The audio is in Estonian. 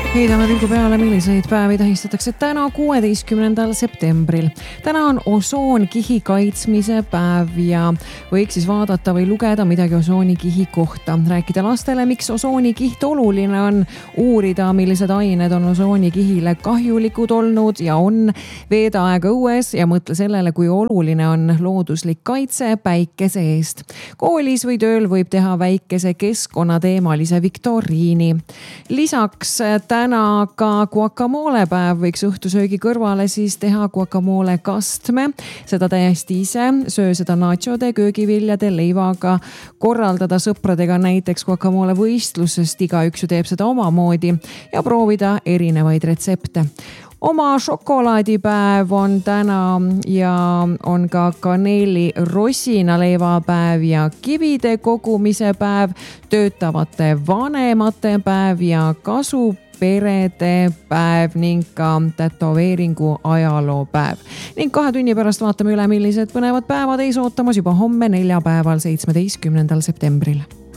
Heidame pilgu peale, milliseid päevi tähistatakse täna 16. septembril. Täna on osoonkihi kaitsmise päev ja võiks siis vaadata või lugeda midagi osoonikihi kohta. Rääkida lastele, miks osoonikiht oluline on, uurida, millised ained on osoonikihile kahjulikud olnud ja on, veeda aega õues ja mõtle sellele, kui oluline on looduslik kaitse päikese eest. Koolis või tööl võib teha väikese keskkonnateemalise viktoriini. Lisaks täna ka guacamole päev, võiks õhtusöögi kõrvale siis teha guacamole kastme. Seda täiesti ise, söö seda nachode, köögiviljade, leivaga, korraldada sõpradega näiteks guacamole võistlus, sest igaüks ju teeb seda omamoodi ja proovida erinevaid retsepte. Oma šokolaadipäev on täna ja on ka kaneeli rosinaleiva päev ja kivide kogumise päev, töötavate vanemate päev ja kasuperede päev ning ka tätoveeringu ajaloo päev. Ning 2 tunni pärast vaatame üle, millised põnevad päevad ees ootamas juba homme neljapäeval 17. septembril.